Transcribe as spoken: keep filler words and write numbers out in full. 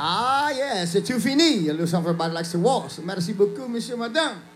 Ah, yeah, c'est tout fini. Le everybody likes to waltz. Merci beaucoup, monsieur, madame.